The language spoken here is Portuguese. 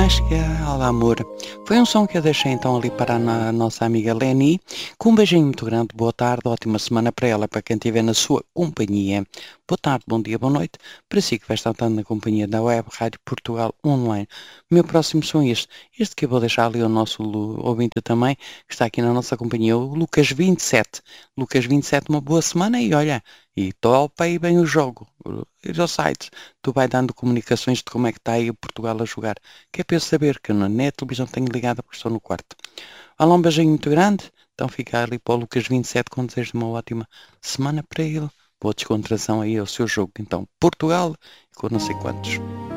Tasca, olá amor. Foi um som que eu deixei então ali para a nossa amiga Leni, com um beijinho muito grande, boa tarde, ótima semana para ela, para quem estiver na sua companhia. Boa tarde, bom dia, boa noite, para si que vai estar tanto na companhia da Web Rádio Portugal Online. O meu próximo som é este que eu vou deixar ali ao nosso ouvinte também, que está aqui na nossa companhia, o Lucas 27. Lucas 27, uma boa semana e olha, e topa aí bem o jogo. Ir ao site, tu vai dando comunicações de como é que está aí o Portugal a jogar. Que é para eu saber que eu nem a televisão tenho ligada porque estou no quarto. Olá, um beijinho muito grande. Então fica ali para o Lucas 27 com desejo de uma ótima semana para ele. Boa descontração aí ao seu jogo. Então, Portugal com não sei quantos.